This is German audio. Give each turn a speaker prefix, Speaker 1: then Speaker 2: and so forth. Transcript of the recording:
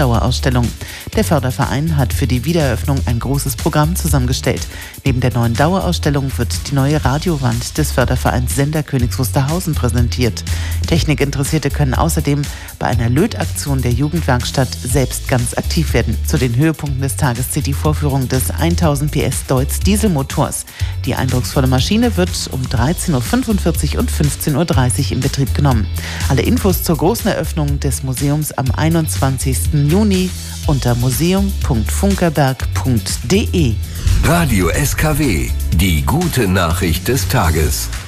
Speaker 1: Dauerausstellung. Der Förderverein hat für die Wiedereröffnung ein großes Programm zusammengestellt. Neben der neuen Dauerausstellung wird die neue Radiowand des Fördervereins Sender Königs Wusterhausen präsentiert. Technikinteressierte können außerdem bei einer Lötaktion der Jugendwerkstatt selbst ganz aktiv werden. Zu den Höhepunkten des Tages zählt die Vorführung des 1000 PS Deutz Dieselmotors. Die eindrucksvolle Maschine wird um 13.45 Uhr und 15.30 Uhr in Betrieb genommen. Alle Infos zur großen Eröffnung des Museums am 21. Juni unter museum.funkerberg.de.
Speaker 2: Radio SKW, die gute Nachricht des Tages.